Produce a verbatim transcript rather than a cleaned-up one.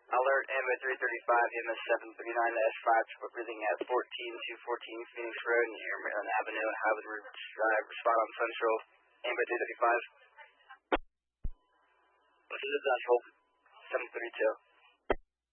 Alert M O three thirty-five, M S seven thirty-nine S five, breathing at fourteen two fourteen Phoenix Road near Maryland Avenue and Highland Ridge Drive. Respond on Central, M O three thirty-five. This is Central, seven thirty-two.